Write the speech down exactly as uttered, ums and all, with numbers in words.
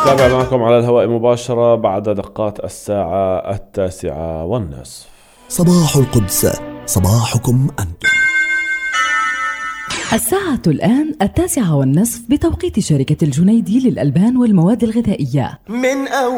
نتابع معكم على الهواء مباشرة بعد دقات الساعة التاسعة والنصف. صباح القدس، صباحكم أنتم. الساعة الآن التاسعة والنصف بتوقيت شركة الجنيدي للألبان والمواد الغذائية. من أول